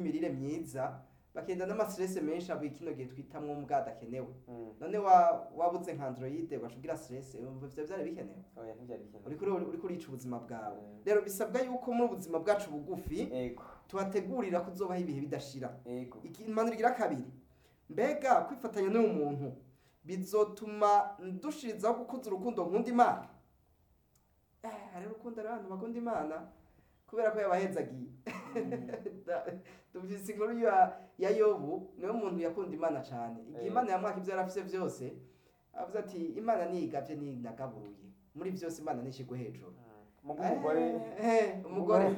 imirire myiza bakenda n'amastress menshi abo kino gihe twitamwo mbwa dakenewe none wabuze nka android ugashugira stress umva ivyo vyari bikenewe oya ntivyari bikenewe uri kurica ubuzima bwawe rero bisabwa yuko mu buzima bwacu bugufi yego tuhategurira kuzobaho ibihe bidashira yego ikimanirigira kabiri mbega kwifatanya n'uyu muntu bizotuma dushirizaho gukuza urukundo nkunda Imana hari urukundo abantu bakunda Imana kubera ko yabahezagiye dufise inkuru ya Yobu niwe muntu yakunda Imana cyane igihe Imana yamwaka ivyo yarafise vyose avuze ati Imana nigavye ninagaburuye muri vyose Imana nishigwe hejuru umugore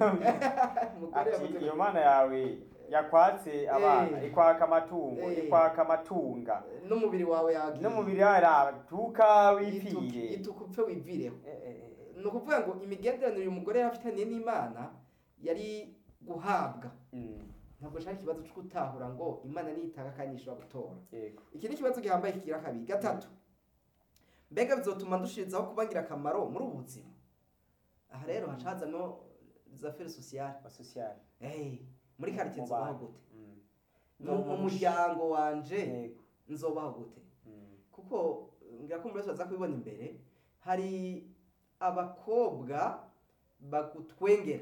ati iyo Mana yawe yakwatse abana ikwaka amatungo ikwaka amatunga n'umubiri wawe yagiye n'umubiri wawe tuka wipfire itukupfe wivireho nukuvuga ngo imigenderanire uyu mugore yarafitaniye n'Imana yari guhabwa ntabwo shaka ikibazo cyo gutahura ngo Imana niyitanga kanyishwa gutora iki ni kibazo gihambaye kigira kabiri gatatu mbega bizotuma dushirizaho kubangira akamaro muri ubuzima aha rero hacazamo za affaires sociales muri quartier nzobaho gute mu muryango wanje nzobaho gute kuko ngira ko muri baza kubibona imbere hari abakobwa bagutwengera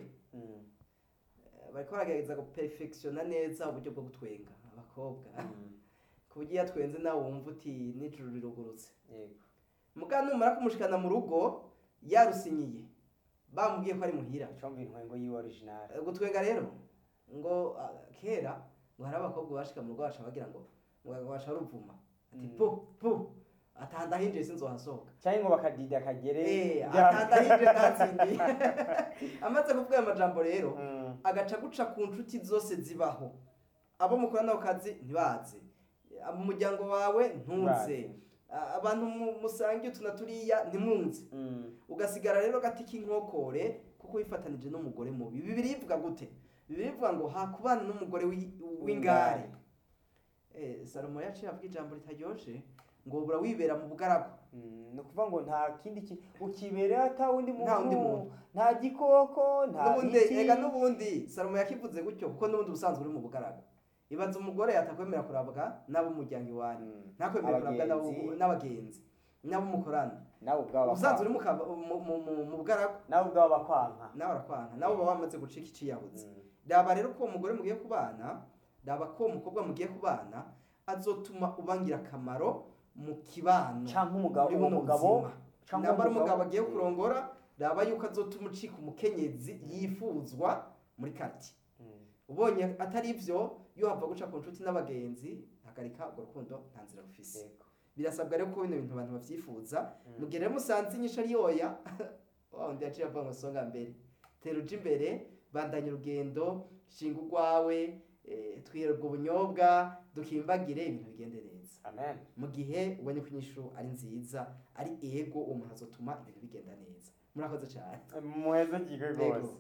bariko baragerageza guperfectiona neza uburyo bwo gutwenga abakobwa ku buryo yatwenze nawe wumva uti n'ijuru rirugurutse muga numara kumushikana mu rugo yarusinyiye bamubwiye ko ari muhira cyomba intwengo yiwe original gutwenga rero ngo kera ngo hari abakobwa bashika mu rugo baca bagira ngo baca ruvuma ati po atandahinje sinzohasohoka cyangwa ngo bakadida kagere atandahinje ntatsindi amaze kuvuga amajambo rero agaca guca ku nshuti zose zibaho abo mukorana nabo kazi ntibaze mu muryango wawe ntunze abantu musangiye tunaturiya ntimunze ugasigara rero gati k'inkokore kuko wifatanije n'umugore mubi bibiri bivuga gute bibiri bivuga ngo hakubana n'umugore w'ingare Salomo yaciye avuga ijambo ritaryoshe ngo bura wibera mu bugaragu no kuvuga ngo nta kindi ukibera ata wundi muntu nta gikoko nta ega n'ubundi Salomo yakivuze gutyo kuko n'ubundi ubusanzwe uri mu bugaragu ibaza umugore yatakwemera kurabwa nabo umuryango iwanyu ntakwemera kurabwa n'abagenzi nabo mukorana nabo ubwabo ubusanzwe uri mu bugaragu nabo ubwabo bakwanka nabo barakwanka nabo baba bamaze gucika iciyabuze daba rero ko umugore mugiye kubana daba ko umukobwa mugiye kubana azotuma ubangira akamaro mu kibano cyangwa umugabo cyangwa umugabo agiye kurongora daba yuko azotuma ucika umukenyezi yifuzwa muri kati ubonye atari ivyo yo hava guca ku nshuti n'abagenzi hagarika urwo rukundo nta nzira rufise birasabwa rero ko bino bintu abantu bavyifuza mugere musanze inyisha ari yoya wundi yaciye ava ngo songa mbere tera uje imbere bandanya urugendo shinga urwawe twihererwa ubunyobwa dukimbagire ibintu bigende neza amen mu gihe ubonye ko inyishu ari nziza ari ego uwo muntu azotuma ibintu bigenda neza murakoze cyane muheze gihe rwose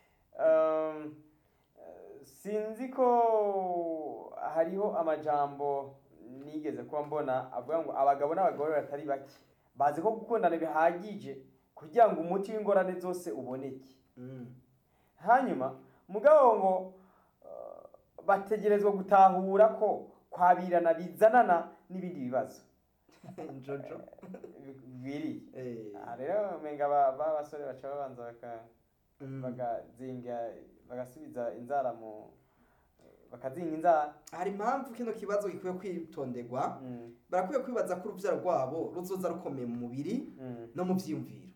sinzi ko hariho amajambo nigeze kuba mbona avuga ngo abagabo n'abagore batari bake bazi ko gukundana bihagije kugira ngo umuti w'ingorane zose uboneke hanyuma mugabo ngo bategerezwa gutahura ko kwabirana bizanana n'ibindi bibazo njojo biri rero menga basore baca babanza bagazinga bagasubiza inzara mu bakazinga inzara hari impamvu kino kibazo gikwiye kwitonderwa barakwiye kwibaza ko uruvyaro rwabo ruzoza rukomeye mu mubiri no mu vyiyumviro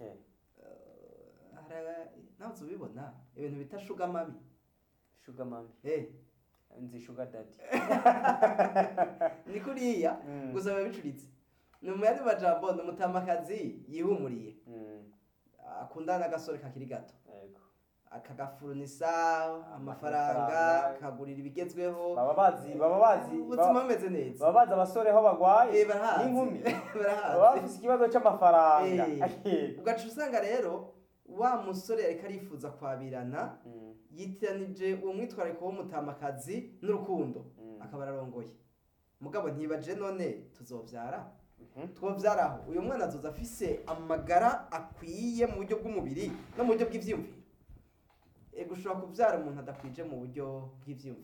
nawe uzubibona ibintu bita sugar mami nzi sugar daddy ni kuriya gusa bicuritse ni umuyandi majambo ni umutamakazi yihumuriye akundana n'agasore kakiri gato akagafurunisa amafaranga kagurira ibigezweho baba bazi ubuzima bumeze neza baba bazi abasore aho bagwaye n'inkumi baba bafise ikibazo c'amafaranga ugaca usanga rero wa musore ariko arifuza kwabirana yitiranije uwo mwitwariko w'umutamakazi n'urukundo akaba ararongoye mugabo ntibaje none tuzovyara twovyaraho uyu mwana azoza afise amagara akwiye mu buryo bw'umubiri no mu buryo bw'ivyiyumviro ushobora kuvyara umuntu adakwije mu buryo bw'ivyiyumviro